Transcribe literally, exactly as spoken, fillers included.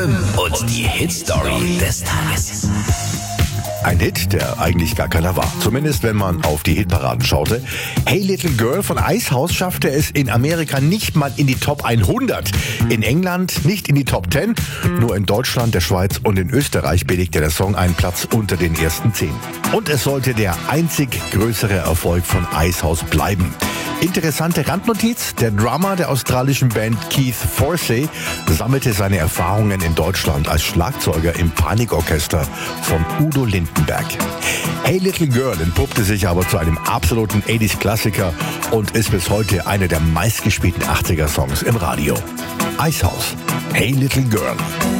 Und die Hit-Story des Tages. Ein Hit, der eigentlich gar keiner war. Zumindest, wenn man auf die Hitparaden schaute. Hey Little Girl von Icehouse schaffte es in Amerika nicht mal in die Top hundert. In England nicht in die Top zehn. Nur in Deutschland, der Schweiz und in Österreich belegte der Song einen Platz unter den ersten zehn. Und es sollte der einzig größere Erfolg von Icehouse bleiben. Interessante Randnotiz: Der Drummer der australischen Band Keith Forsey sammelte seine Erfahrungen in Deutschland als Schlagzeuger im Panikorchester von Udo Lindenberg. Hey Little Girl entpuppte sich aber zu einem absoluten achtziger-Klassiker und ist bis heute einer der meistgespielten achtziger-Songs im Radio. Icehouse, Hey Little Girl.